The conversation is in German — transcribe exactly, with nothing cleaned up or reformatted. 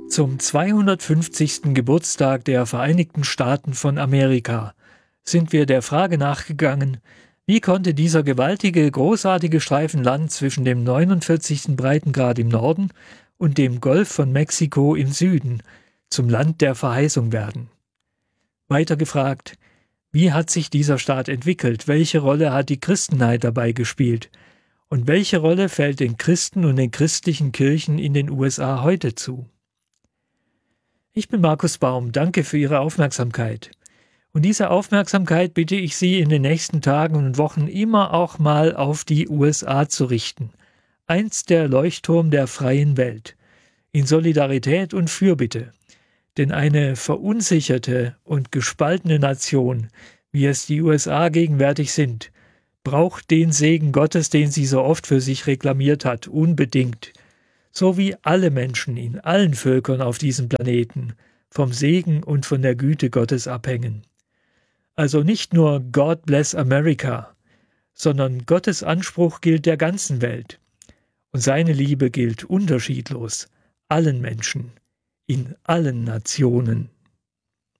Zum zweihundertfünfzigsten Geburtstag der Vereinigten Staaten von Amerika sind wir der Frage nachgegangen, wie konnte dieser gewaltige, großartige Streifen Land zwischen dem neunundvierzigsten Breitengrad im Norden und dem Golf von Mexiko im Süden zum Land der Verheißung werden? Weiter gefragt, wie hat sich dieser Staat entwickelt? Welche Rolle hat die Christenheit dabei gespielt? Und welche Rolle fällt den Christen und den christlichen Kirchen in den U S A heute zu? Ich bin Markus Baum, danke für Ihre Aufmerksamkeit. Und diese Aufmerksamkeit bitte ich Sie in den nächsten Tagen und Wochen immer auch mal auf die U S A zu richten. Einst der Leuchtturm der freien Welt. In Solidarität und Fürbitte. Denn eine verunsicherte und gespaltene Nation, wie es die U S A gegenwärtig sind, braucht den Segen Gottes, den sie so oft für sich reklamiert hat, unbedingt. So wie alle Menschen in allen Völkern auf diesem Planeten vom Segen und von der Güte Gottes abhängen. Also nicht nur God bless America, sondern Gottes Anspruch gilt der ganzen Welt. Und seine Liebe gilt unterschiedlos allen Menschen in allen Nationen.